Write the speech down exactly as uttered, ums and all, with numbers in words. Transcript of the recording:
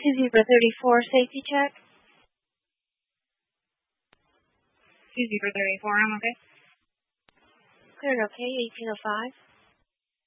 Two Zebra thirty-four, safety check. Two Zebra thirty-four, I'm okay. Cleared okay, eighteen oh five.